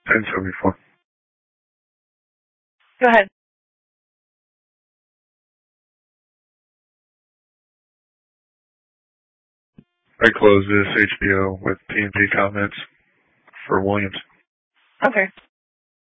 1074. Go ahead. I closed this HBO with P&P comments for Williams. Okay.